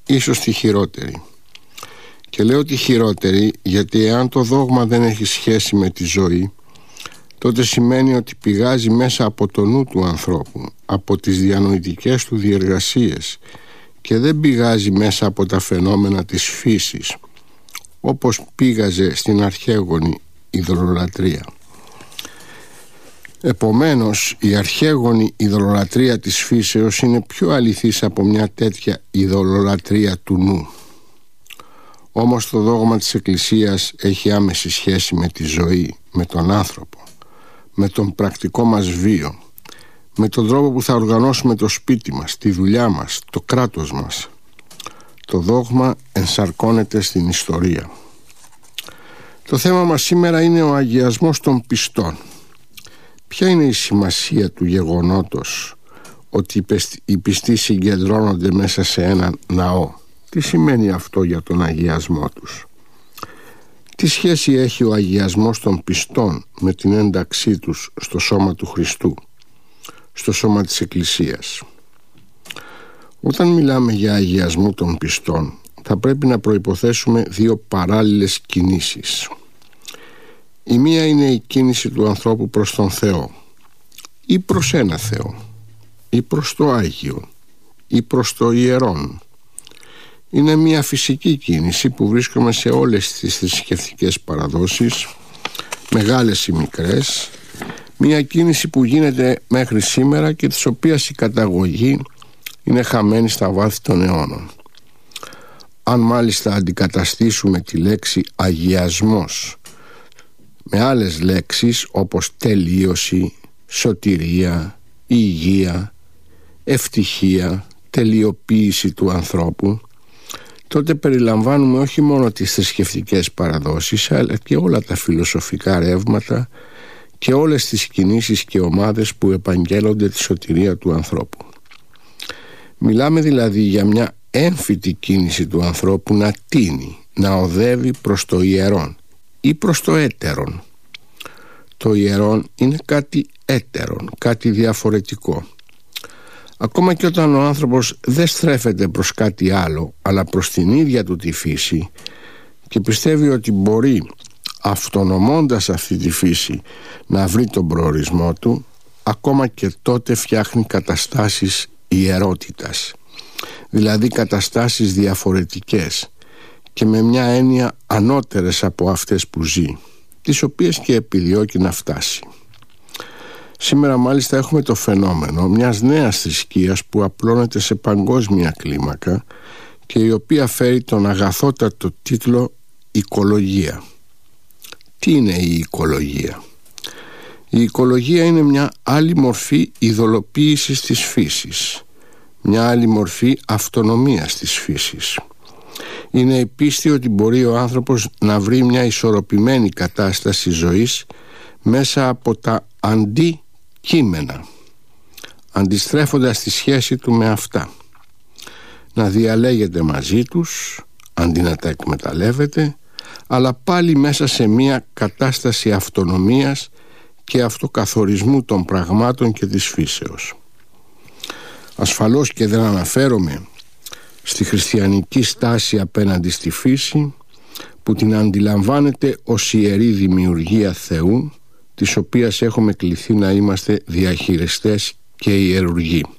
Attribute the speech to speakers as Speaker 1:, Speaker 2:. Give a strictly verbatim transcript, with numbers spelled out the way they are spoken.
Speaker 1: ίσως τη χειρότερη. Και λέω τη χειρότερη γιατί εάν το δόγμα δεν έχει σχέση με τη ζωή, τότε σημαίνει ότι πηγάζει μέσα από το νου του ανθρώπου, από τις διανοητικές του διεργασίες, και δεν πηγάζει μέσα από τα φαινόμενα της φύσης, όπως πήγαζε στην αρχαίγονη ειδωλολατρία. Επομένως, η αρχαίγονη ειδωλολατρία της φύσεως είναι πιο αληθής από μια τέτοια ειδωλολατρία του νου. Όμως το δόγμα της Εκκλησίας έχει άμεση σχέση με τη ζωή, με τον άνθρωπο, με τον πρακτικό μας βίο, με τον τρόπο που θα οργανώσουμε το σπίτι μας, τη δουλειά μας, το κράτος μας. Το δόγμα ενσαρκώνεται στην ιστορία. Το θέμα μας σήμερα είναι ο αγιασμός των πιστών. Ποια είναι η σημασία του γεγονότος ότι οι πιστοί συγκεντρώνονται μέσα σε έναν ναό? Τι σημαίνει αυτό για τον αγιασμό τους? Τι σχέση έχει ο αγιασμός των πιστών με την ένταξή τους στο σώμα του Χριστού, στο σώμα της Εκκλησίας? Όταν μιλάμε για αγιασμό των πιστών, θα πρέπει να προϋποθέσουμε δύο παράλληλες κινήσεις. Η μία είναι η κίνηση του ανθρώπου προς τον Θεό, ή προς ένα Θεό, ή προς το Άγιο, ή προς το Ιερόν. Είναι μια φυσική κίνηση που βρίσκουμε σε όλες τις θρησκευτικές παραδόσεις, μεγάλες ή μικρές, μια κίνηση που γίνεται μέχρι σήμερα και της οποίας η καταγωγή είναι χαμένη στα βάθη των αιώνων. Αν μάλιστα αντικαταστήσουμε τη λέξη αγιασμός με άλλες λέξεις όπως τελείωση, σωτηρία, υγεία, ευτυχία, τελειοποίηση του ανθρώπου, τότε περιλαμβάνουμε όχι μόνο τις θρησκευτικές παραδόσεις, αλλά και όλα τα φιλοσοφικά ρεύματα και όλες τις κινήσεις και ομάδες που επαγγέλλονται τη σωτηρία του ανθρώπου. Μιλάμε δηλαδή για μια έμφυτη κίνηση του ανθρώπου να τίνει, να οδεύει προς το ιερόν ή προς το έτερον. Το ιερόν είναι κάτι έτερον, κάτι διαφορετικό. Ακόμα και όταν ο άνθρωπος δεν στρέφεται προς κάτι άλλο, αλλά προς την ίδια του τη φύση, και πιστεύει ότι μπορεί, αυτονομώντας αυτή τη φύση, να βρει τον προορισμό του, ακόμα και τότε φτιάχνει καταστάσεις ιερότητας, δηλαδή καταστάσεις διαφορετικές και με μια έννοια ανώτερες από αυτές που ζει, τις οποίες και επιδιώκει να φτάσει. Σήμερα μάλιστα έχουμε το φαινόμενο μιας νέας θρησκείας που απλώνεται σε παγκόσμια κλίμακα και η οποία φέρει τον αγαθότατο τίτλο «Οικολογία». Τι είναι η οικολογία? Η οικολογία είναι μια άλλη μορφή ειδωλοποίησης της φύσης, μια άλλη μορφή αυτονομίας της φύσης. Είναι η πίστη ότι μπορεί ο άνθρωπος να βρει μια ισορροπημένη κατάσταση ζωής μέσα από τα αντικείμενα, αντιστρέφοντας τη σχέση του με αυτά, να διαλέγεται μαζί τους αντί να τα εκμεταλλεύεται, αλλά πάλι μέσα σε μια κατάσταση αυτονομίας και αυτοκαθορισμού των πραγμάτων και της φύσεως. Ασφαλώς και δεν αναφέρομαι στη χριστιανική στάση απέναντι στη φύση, που την αντιλαμβάνεται ως ιερή δημιουργία Θεού, της οποίας έχουμε κληθεί να είμαστε διαχειριστές και ιερουργοί.